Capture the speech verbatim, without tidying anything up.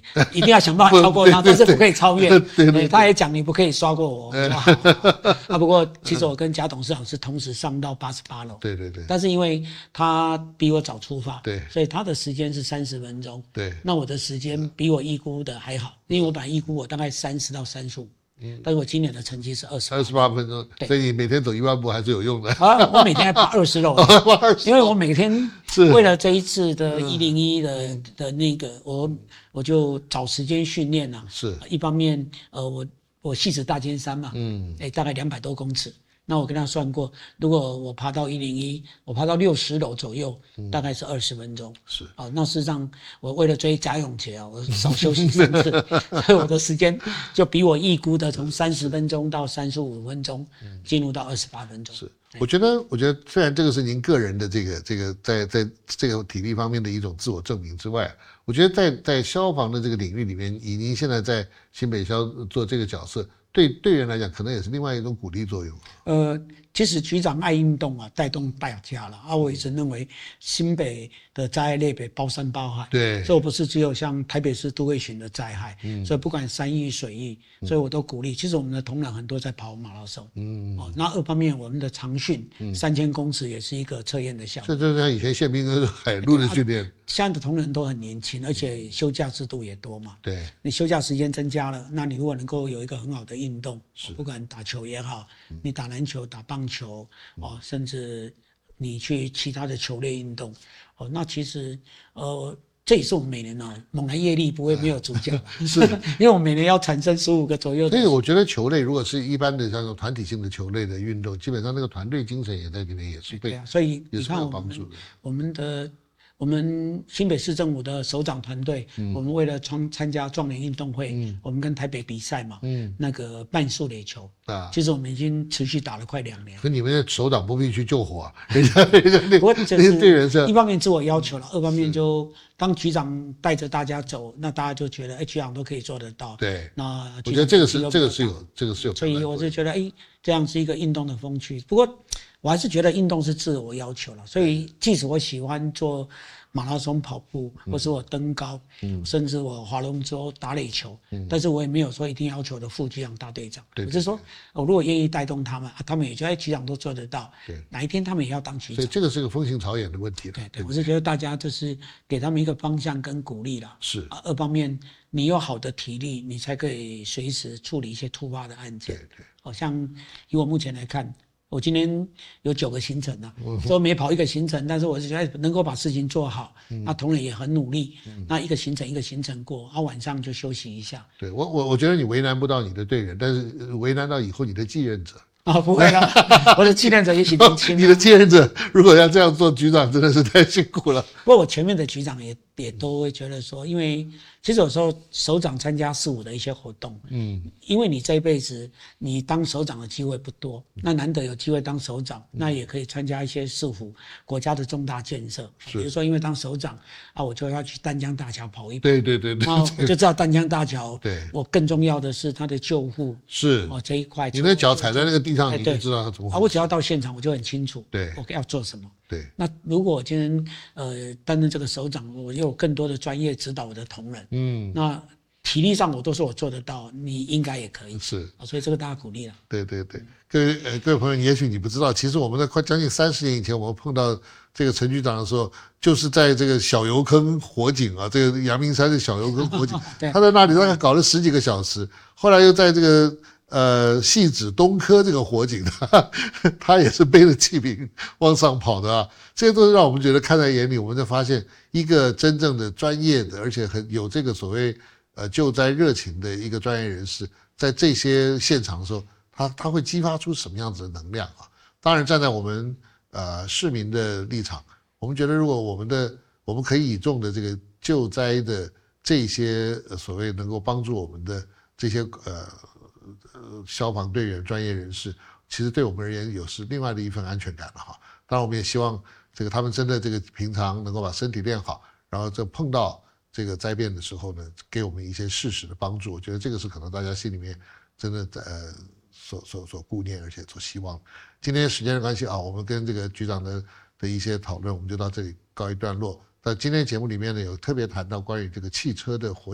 一定要想办法超过他，但是不可以超越。 对对对， 他也讲你不可以刷过我。我说好好好啊，不过其实我跟贾董事长是同时上到八十八楼。 对对对。 但是因为他比我早出发， 对， 所以他的时间是三十分钟。 对， 那我的时间比我预估的还好，因为我本来预估我大概三十到三十五。嗯，但是我今年的成绩是二十， 二十八分钟，所以你每天走一万步还是有用的。 啊，我每天还爬二十楼，因为我每天为了这一次的一零一的的那个，我我就找时间训练了。 是， 一方面，呃，我我细指大尖山嘛，嗯，哎，大概两百多公尺。那我跟他算过，如果我爬到一零一，我爬到六十楼左右，嗯、大概是二十分钟。 是， 哦，那事实上我为了追贾永杰啊，我少休息三次，所以我的时间就比我预估的从三十分钟到三十五分钟，进入到二十八分钟。 是，我觉得，我觉得虽然这个是您个人的这个这个在在这个体力方面的一种自我证明之外，我觉得在在消防的这个领域里面，以您现在在新北消做这个角色。对队员来讲，可能也是另外一种鼓励作用。 呃，其实局长爱运动啊，带动大家了啊。我一直认为新北的灾害类别包山包海， 对， 所以我不是只有像台北市都会群的灾害，嗯，所以不管山域、水域，所以我都鼓励。其实我们的同仁很多在跑马拉松，嗯，哦，那二方面我们的长训三千公尺也是一个测验的项目， 这就像以前宪兵跟海陆的训练。 现在的同仁都很年轻，而且休假制度也多嘛。 对， 你休假时间增加了，那你如果能够有一个很好的运动，不管打球也好，你打篮球、打棒球，哦，甚至你去其他的球类运动，哦，那其实呃。这也是我们每年啊，猛男业力不会没有主角，是，因为我们每年要产生十五个左右的。 所以我觉得球类如果是一般的像团体性的球类的运动，基本上那个团队精神也在里面也是被， 对啊，所以也是有你看我们帮助的。 我们的我们新北市政府的首长团队，嗯、我们为了参参加壮年运动会，嗯、我们跟台北比赛嘛，嗯、那个半速垒球啊，其实我们已经持续打了快两年。 可你们的首长不必去救火啊，人家人家那不过这是队员是一方面自我要求了，二方面就当局长带着大家走，那大家就觉得哎，局长都可以做得到。 对， 那我觉得这个是这个是有这个是有， 所以我就觉得哎，这样是一个运动的风趣。不过我还是觉得运动是自我要求了，所以即使我喜欢做马拉松跑步，或是我登高，嗯、甚至我划龙舟、打垒球，嗯、但是我也没有说一定要求的副局长、大队长。我是说，我如果愿意带动他们，啊、他们也觉得哎，局长都做得到，哪一天他们也要当局长。 所以这个是个风行草偃的问题了。 对 对, 对，我是觉得大家就是给他们一个方向跟鼓励啦。 是啊，二方面你有好的体力，你才可以随时处理一些突发的案件。 对对， 好像以我目前来看。我今天有九个行程啊，都每跑一个行程，但是我是觉得能够把事情做好，嗯、那同仁也很努力，嗯、那一个行程一个行程过，啊晚上就休息一下。 对我我我觉得你为难不到你的队员，但是为难到以后你的继任者。 啊、哦，不会啦，我的继任者也许年轻。 你的继任者如果要这样做，局长真的是太辛苦了。 不过我前面的局长也也都会觉得说，因为其实有时候首长参加事务的一些活动，嗯，因为你这一辈子你当首长的机会不多，那难得有机会当首长，嗯、那也可以参加一些市府国家的重大建设，比如说因为当首长啊，我就要去淡江大桥跑一跑， 对对对对， 然后我就知道淡江大桥， 对， 我更重要的是它的救护是哦这一块， 你的脚踩在那个地上，你就知道它怎么回事。 啊，我只要到现场，我就很清楚， 对， 我要做什么。 对， 那如果我今天呃担任这个首长，我又有更多的专业指导我的同仁，嗯，那体力上我都说我做得到，你应该也可以， 是， 所以这个大家鼓励了。 对对对，各位呃各位朋友，也许你不知道，其实我们在快将近三十年以前，我们碰到这个陈局长的时候，就是在这个小油坑火警啊，这个阳明山的小油坑火警，他在那里大概搞了十几个小时，后来又在这个。呃，汐止东科这个火警，他他也是背着气瓶往上跑的啊，这些都是让我们觉得看在眼里，我们就发现一个真正的专业的，而且很有这个所谓呃救灾热情的一个专业人士，在这些现场的时候，他他会激发出什么样子的能量啊？当然，站在我们呃市民的立场，我们觉得如果我们的我们可以倚重的这个救灾的这些所谓能够帮助我们的这些呃。呃，消防队员、专业人士，其实对我们而言有是另外的一份安全感了哈。当然，我们也希望这个他们真的这个平常能够把身体练好，然后这碰到这个灾变的时候呢，给我们一些适时的帮助。我觉得这个是可能大家心里面真的呃所所所顾念，而且所希望。今天时间的关系啊，我们跟这个局长的的一些讨论，我们就到这里告一段落。在今天节目里面呢，有特别谈到关于这个汽车的火。